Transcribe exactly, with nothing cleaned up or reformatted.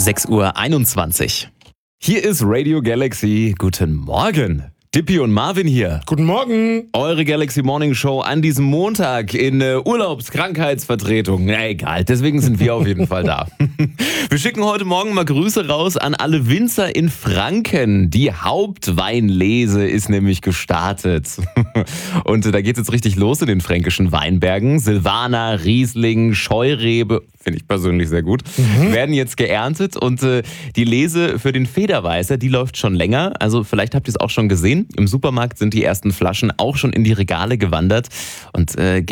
sechs Uhr einundzwanzig. Hier ist Radio Galaxy. Guten Morgen. Dippy und Marvin hier. Guten Morgen. Eure Galaxy Morning Show an diesem Montag in äh, Urlaubskrankheitsvertretung. Na egal, deswegen sind wir auf jeden Fall da. Wir schicken heute Morgen mal Grüße raus an alle Winzer in Franken. Die Hauptweinlese ist nämlich gestartet. Und äh, da geht es jetzt richtig los in den fränkischen Weinbergen. Silvaner, Riesling, Scheurebe, finde ich persönlich sehr gut, mhm. werden jetzt geerntet. Und äh, die Lese für den Federweißer, die läuft schon länger. Also vielleicht habt ihr es auch schon gesehen. Im Supermarkt sind die ersten Flaschen auch schon in die Regale gewandert. Und äh,